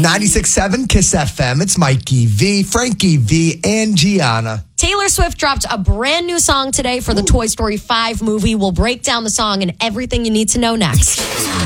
96.7 Kiss FM. It's Mikey V, Frankie V, and Gianna. Taylor Swift dropped a brand new song today for the Toy Story 5 movie. We'll break down the song and everything you need to know next.